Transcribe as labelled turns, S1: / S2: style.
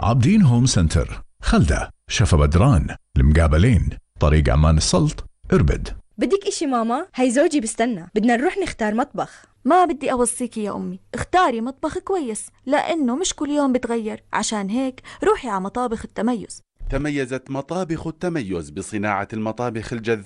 S1: عابدين هوم سنتر، خلدة، شفا بدران، المقابلين، طريق عمان السلط، اربد.
S2: بدك إشي ماما؟ هاي زوجي بستنى، بدنا نروح نختار مطبخ.
S3: ما بدي أوصيكي يا أمي، اختاري مطبخ كويس لأنه مش كل يوم بتغير، عشان هيك روحي على مطابخ التميز.
S4: تميزت مطابخ التميز بصناعة المطابخ الجذابة